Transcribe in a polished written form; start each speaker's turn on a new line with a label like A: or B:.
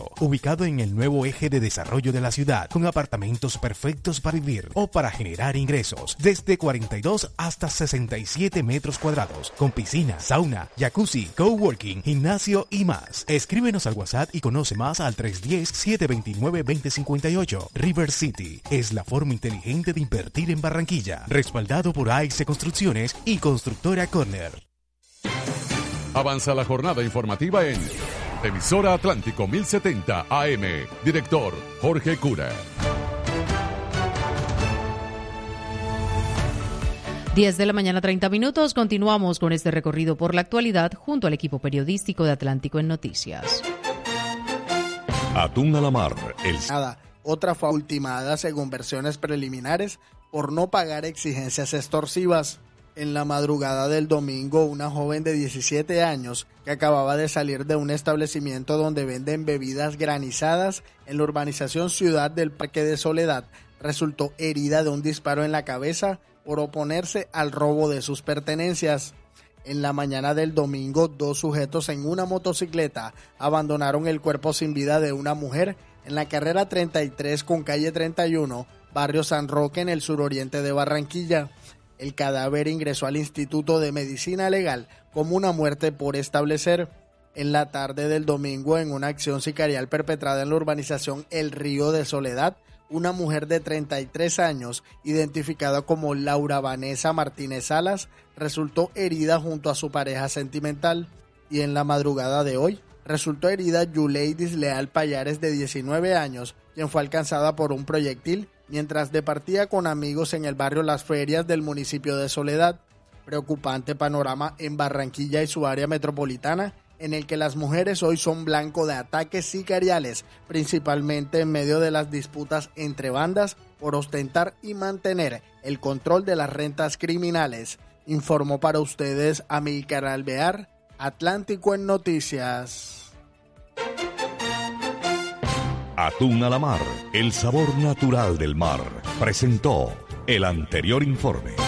A: Centro, ubicado en el nuevo eje de desarrollo de la ciudad, con apartamentos perfectos para vivir o para generar ingresos, desde 42 hasta 67 metros cuadrados, con piscina, sauna, jacuzzi, coworking, gimnasio y más. Escríbenos al WhatsApp y conoce más al 310-729-2058. River City es la forma inteligente de invertir en Barranquilla, respaldado por AIC Construcciones y Constructora Corner.
B: Avanza la jornada informativa en Emisora Atlántico 1070 AM. Director Jorge Cura.
C: 10 de la mañana, 30 minutos. Continuamos con este recorrido por la actualidad junto al equipo periodístico de Atlántico en Noticias.
D: Atún a la mar.
E: Otra fue ultimada según versiones preliminares por no pagar exigencias extorsivas. En la madrugada del domingo, una joven de 17 años que acababa de salir de un establecimiento donde venden bebidas granizadas en la urbanización Ciudad del Parque de Soledad resultó herida de un disparo en la cabeza por oponerse al robo de sus pertenencias. En la mañana del domingo, 2 sujetos en una motocicleta abandonaron el cuerpo sin vida de una mujer en la carrera 33 con calle 31, barrio San Roque, en el suroriente de Barranquilla. El cadáver ingresó al Instituto de Medicina Legal como una muerte por establecer. En la tarde del domingo, en una acción sicarial perpetrada en la urbanización El Río de Soledad, una mujer de 33 años, identificada como Laura Vanessa Martínez Salas, resultó herida junto a su pareja sentimental. Y en la madrugada de hoy, resultó herida Yuleidis Leal Payares, de 19 años, quien fue alcanzada por un proyectil mientras departía con amigos en el barrio Las Ferias del municipio de Soledad. Preocupante panorama en Barranquilla y su área metropolitana, en el que las mujeres hoy son blanco de ataques sicariales, principalmente en medio de las disputas entre bandas por ostentar y mantener el control de las rentas criminales. Informó para ustedes Amílcar Alvear, Atlántico en Noticias.
D: Atún a la mar, el sabor natural del mar. Presentó el anterior informe.